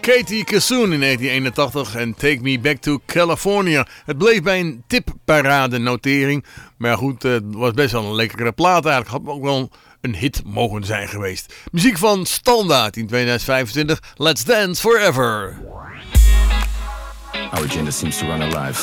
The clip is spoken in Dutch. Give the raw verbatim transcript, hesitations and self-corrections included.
Katie Kassoon in negentien eenentachtig en Take Me Back to California. Het bleef bij een tipparade notering. Maar goed, het was best wel een lekkere plaat eigenlijk. Had ook wel een hit mogen zijn geweest. Muziek van Standaard in tweeduizend vijfentwintig. Let's Dance Forever. Our agenda seems to run alive.